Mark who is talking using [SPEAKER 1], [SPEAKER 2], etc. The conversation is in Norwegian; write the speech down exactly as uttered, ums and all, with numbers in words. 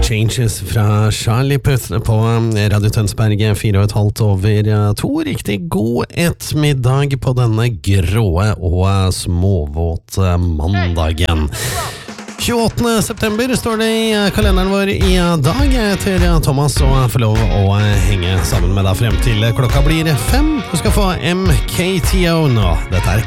[SPEAKER 1] Changes fra Charlie Puth på Radio Tønsberg, fire og et halvt over to. Riktig god ettermiddag på denne gråe og småvåte mandagen. tjueåttende september står det i kalenderen vår i dag. Jeg heter Thomas og får lov å henge sammen med deg frem til klokka blir fem. Du skal få M K T O nå. Dette er